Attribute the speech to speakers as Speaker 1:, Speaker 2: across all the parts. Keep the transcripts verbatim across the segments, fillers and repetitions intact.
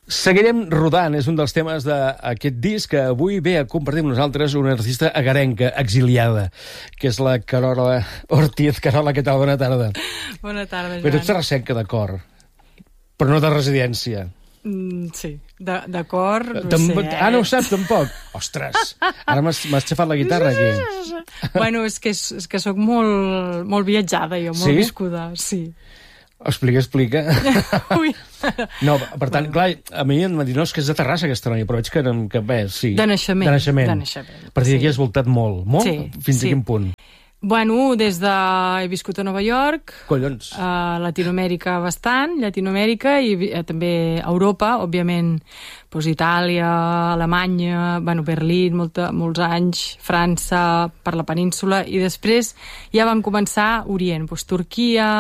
Speaker 1: Seguirem rodant, és un dels temes d'aquest disc que avui ve a compartir amb nosaltres una artista agarenca, exiliada, que és la Carola Ortiz. Carola, què tal? Bona tarda.
Speaker 2: Bona tarda, Joan.
Speaker 1: Però tu ets terrassenca, d'acord, però no de residència.
Speaker 2: Mm, sí, d'acord, no
Speaker 1: Tam
Speaker 2: sé. Eh?
Speaker 1: Ah, no ho saps, tampoc? Ostres, ara m'has xafat la guitarra, aquí.
Speaker 2: Bueno, és que, és que sóc molt, molt viatjada, jo, molt
Speaker 1: Sí?
Speaker 2: viscuda, sí.
Speaker 1: Explica, explica.
Speaker 2: Ui.
Speaker 1: No, per tant, clar, a mi em van dir, no, és que és de Terrassa, aquesta noia, però veig que, que bé, sí.
Speaker 2: De naixement.
Speaker 1: De naixement.
Speaker 2: De naixement,
Speaker 1: A partir d'aquí
Speaker 2: sí.
Speaker 1: has voltat molt, molt?
Speaker 2: Sí,
Speaker 1: Fins
Speaker 2: sí.
Speaker 1: a quin punt?
Speaker 2: Bueno, des de... He viscut a Nova York,
Speaker 1: Collons.
Speaker 2: a Latinoamèrica bastant, Llatinoamèrica, i eh, també a Europa, òbviament, doncs Itàlia, Alemanya, bueno, Berlín, molta, molts anys, França, per la península, i després ja van començar Orient, doncs Turquia...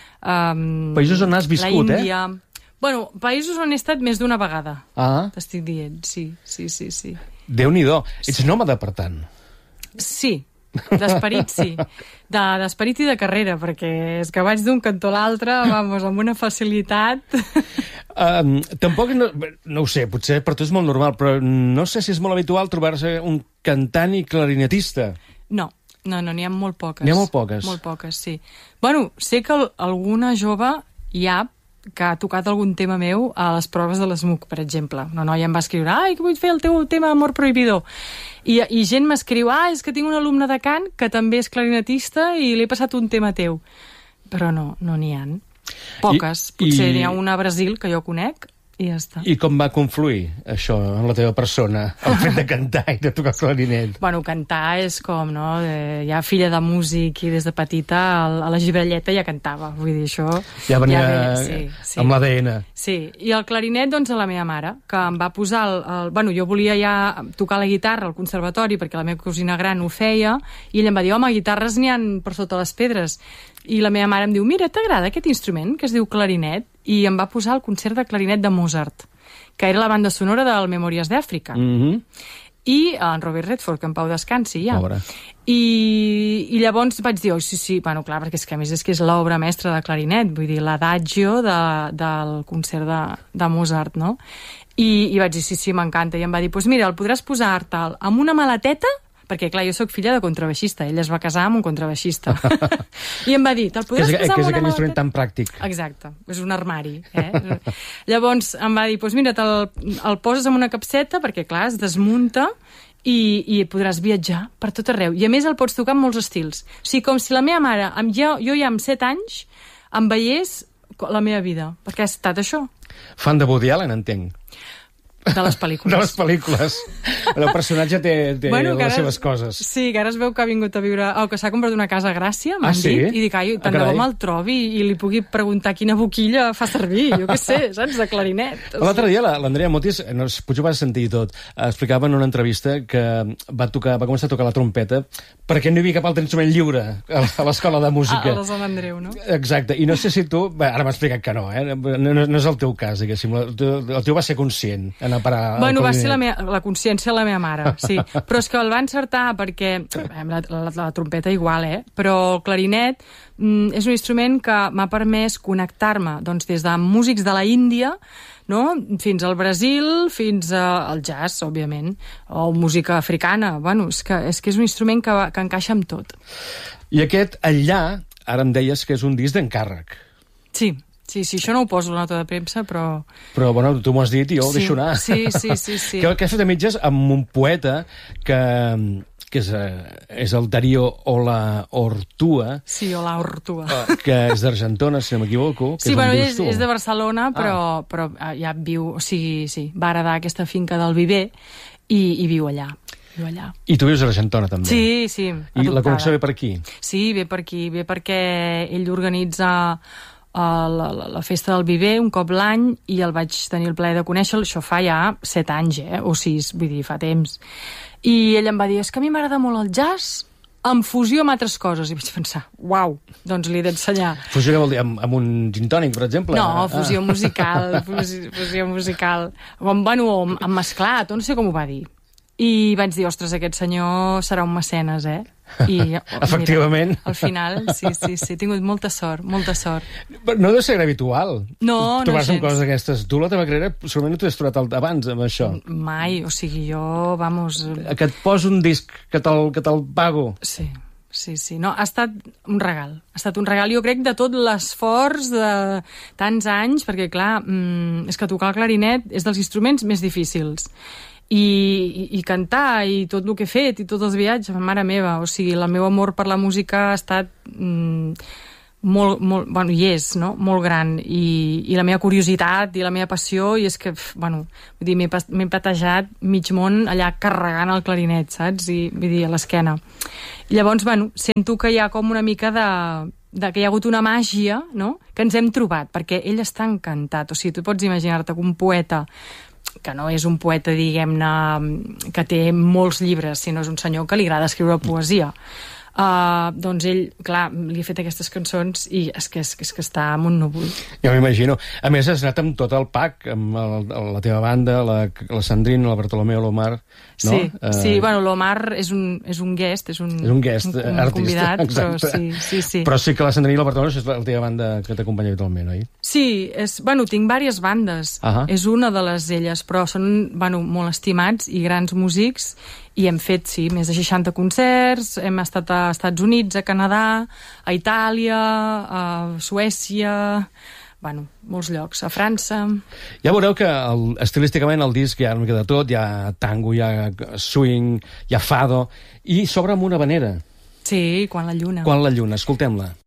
Speaker 2: Um,
Speaker 1: Països on has viscut,
Speaker 2: la Índia. Eh? Bueno, països on he estat més d'una vegada,
Speaker 1: Ah,
Speaker 2: t'estic dient, sí, sí, sí, sí.
Speaker 1: Déu-n'hi-do. Ets nòmada, per tant.
Speaker 2: Sí, d'esperit sí. De, d'esperit i de carrera, perquè és que vaig d'un cantó a l'altre, vamos, amb una facilitat.
Speaker 1: Um, tampoc, no, no ho sé, potser per tu és molt normal, però no sé si és molt habitual trobar-se un cantant i clarinetista.
Speaker 2: No, no, no, n'hi ha molt poques.
Speaker 1: N'hi ha molt poques?
Speaker 2: Molt poques, sí. Bueno, sé que el, alguna jove hi ha que ha tocat algun tema meu a les proves de l'ESMUC, per exemple. Una noia em va escriure, ai, que vull fer el teu tema Amor Prohibidor. I, i gent m'escriu, ah, és que tinc un alumne de cant que també és clarinetista i li he passat un tema teu. Però no, no n'hi ha. Poques.
Speaker 1: I,
Speaker 2: Potser
Speaker 1: i...
Speaker 2: n'hi ha una a Brasil que jo conec i ja està.
Speaker 1: I com va confluir això en la teva persona, el fet de cantar i de tocar clarinet?
Speaker 2: Bueno, cantar és com, no? De, ja filla de músic i des de petita a la gibrelleta ja cantava. Vull dir, això...
Speaker 1: Ja venia
Speaker 2: ja ve, sí, sí.
Speaker 1: amb l'A D N.
Speaker 2: Sí, i el clarinet, doncs, a la meva mare, que em va posar... El, el, bueno, jo volia ja tocar la guitarra al conservatori perquè la meva cosina gran ho feia, i ella em va dir, home, guitarres n'hi ha per sota les pedres. I la meva mare em diu, mira, t'agrada aquest instrument que es diu clarinet? I em va posar el concert de clarinet de Mozart, que era la banda sonora del Memòries d'Àfrica.
Speaker 1: Mm-hmm.
Speaker 2: I en Robert Redford, que en pau descansi, ja.
Speaker 1: Pobre.
Speaker 2: I, I llavors vaig dir, oh, sí, sí, bueno, clar, perquè és que a més és que és l'obra mestra de clarinet, vull dir, l'adagio de, del concert de, de Mozart, no? I, I vaig dir, sí, sí, m'encanta. I em va dir, doncs pues mira, el podràs posar tal amb una maleteta, perquè, clar, jo sóc filla de contrabaixista, ell es va casar amb un contrabaixista. I em va dir, te'l podràs
Speaker 1: que és,
Speaker 2: posar amb
Speaker 1: que és
Speaker 2: una
Speaker 1: aquell instrument
Speaker 2: maleteta?
Speaker 1: tan pràctic.
Speaker 2: Exacte, és un armari. Eh? Llavors em va dir, doncs mira, te'l el poses en una capseta, perquè, clar, es desmunta, i, i podràs viatjar per tot arreu. I a més el pots tocar en molts estils. O sigui, com si la meva mare, amb jo, jo ja amb set anys, em veiés la meva vida, perquè ha estat això.
Speaker 1: Fan de Woody Allen, entenc.
Speaker 2: De les pel·lícules.
Speaker 1: De les pel·lícules. El personatge té, té
Speaker 2: bueno,
Speaker 1: les
Speaker 2: ara,
Speaker 1: seves coses.
Speaker 2: Sí, que ara es veu que ha vingut a viure... O que s'ha comprat una casa a Gràcia, m'han
Speaker 1: Ah, sí?
Speaker 2: dit. I dic, ai, tant de
Speaker 1: Ah,
Speaker 2: bo
Speaker 1: carai.
Speaker 2: me'l trobi i li pugui preguntar quina boquilla fa servir, jo què sé, saps, de clarinet. O
Speaker 1: L'altre dia l'Andrea Motis, no, potser ho vas sentir i tot, explicava en una entrevista que va, tocar, va començar a tocar la trompeta perquè no hi havia cap altre instrument lliure a l'escola de música.
Speaker 2: A la Sant Andreu, no?
Speaker 1: Exacte, i no sé si tu... Bé, ara m'ha explicat que no, eh? No, no, no és el teu cas, diguéssim. El teu, el teu va ser conscient en a parar
Speaker 2: Bueno,
Speaker 1: al
Speaker 2: va ser la,
Speaker 1: clarinet.
Speaker 2: meva, la consciència de la meva mare, sí. Però és que el va encertar perquè... La, la, la trompeta igual, eh? Però el clarinet mm, és un instrument que m'ha permès connectar-me doncs, des de músics de la Índia, no? Fins al Brasil, fins a, al jazz, òbviament, o música africana. Bueno, és que és, que és un instrument que, que encaixa amb tot.
Speaker 1: I aquest Allà, ara em deies que és un disc d'encàrrec.
Speaker 2: Sí, sí, sí, això no ho poso a la nota de premsa, però...
Speaker 1: Però, bueno, tu m'ho has dit i jo ho
Speaker 2: Sí,
Speaker 1: deixo anar.
Speaker 2: sí, sí, sí, sí.
Speaker 1: Que, que has fet a mitges amb un poeta que, que és, eh, és el Darío Ola Ortua,
Speaker 2: Sí, o la Ortua.
Speaker 1: que és d'Argentona, si no m'equivoco. que
Speaker 2: Sí,
Speaker 1: és on
Speaker 2: bueno, ell
Speaker 1: vius
Speaker 2: és,
Speaker 1: tu.
Speaker 2: és de Barcelona, però, ah. però ja viu... O sigui, sí, va heredar aquesta finca del Viver i, i viu allà. Viu allà.
Speaker 1: I tu vius a Argentona, també.
Speaker 2: Sí, sí,
Speaker 1: I la
Speaker 2: adoptada.
Speaker 1: connexió ve per aquí.
Speaker 2: Sí, ve per aquí, ve perquè ell organitza uh, la, la, la festa del Viver un cop l'any i el vaig tenir el plaer de conèixer, això fa ja set anys, eh? O sis, vull dir, fa temps. I ell em va dir, és que a mi m'agrada molt el jazz en fusió amb altres coses. I vaig pensar, uau, doncs li he d'ensenyar.
Speaker 1: Fusió què vol dir? Amb, amb un gin tònic, per exemple?
Speaker 2: No, fusió
Speaker 1: Ah.
Speaker 2: musical, fusió, fusió musical. Com, bueno, amb mesclat, no sé com ho va dir. I vaig dir, ostres, aquest senyor serà un mecenes, eh? I, oh,
Speaker 1: efectivament.
Speaker 2: Mira, al final, sí, sí, sí, he tingut molta sort, molta sort.
Speaker 1: Però no deu ser habitual.
Speaker 2: No, no
Speaker 1: Trobar-se amb
Speaker 2: gens.
Speaker 1: coses d'aquestes. Tu la teva carrera segurament no t'has trobat abans amb això.
Speaker 2: Mai, o sigui, jo, vamos...
Speaker 1: Que et poso un disc que te'l que te'l pago.
Speaker 2: Sí, sí, sí. No, ha estat un regal. Ha estat un regal, jo crec, de tot l'esforç de tants anys, perquè, clar, mmm, és que tocar el clarinet és dels instruments més difícils. I, i, i cantar, i tot el que he fet, i tots els viatges, mare meva, o sigui, el meu amor per la música ha estat mm, molt, molt, bueno, i és, no?, molt gran, i, i la meva curiositat i la meva passió, i és que, bueno, vull dir, m'he patejat mig món allà carregant el clarinet, saps? I, vull dir, a l'esquena. I llavors, bueno, sento que hi ha com una mica de... de que hi ha hagut una màgia, no?, que ens hem trobat, perquè ell està encantat. O sigui, tu pots imaginar-te que un poeta que no és un poeta, diguem-ne, que té molts llibres, sinó és un senyor que li agrada escriure poesia. Uh, doncs ell, clar, li ha fet aquestes cançons i és que, és, és que està en un núvol.
Speaker 1: Ja m'imagino. A més, has anat amb tot el pack, amb el, la teva banda, la, la Sandrina, la Bartolomeo, l'Omar, no?
Speaker 2: Sí,
Speaker 1: uh...
Speaker 2: sí, bueno, l'Omar és un, és un guest, és un,
Speaker 1: és un guest,
Speaker 2: un, un
Speaker 1: artista,
Speaker 2: convidat,
Speaker 1: exacte.
Speaker 2: Però sí, sí, sí.
Speaker 1: Però sí que la Sandrina i la Bartolomeo és la teva banda que t'acompanya habitualment, oi?
Speaker 2: Sí, és, bueno, tinc diverses bandes.
Speaker 1: Uh -huh.
Speaker 2: És una de les elles, però són, bueno, molt estimats i grans músics, i hem fet, sí, més de seixanta concerts, hem estat a Estats Units, a Canadà, a Itàlia, a Suècia, bueno, molts llocs, a França.
Speaker 1: Ja veureu que el, estilísticament el disc hi ha una mica de tot, hi ha tango, hi ha swing, hi ha fado, i s'obre amb una vanera.
Speaker 2: Sí, Quan la lluna.
Speaker 1: Quan la lluna, escoltem-la.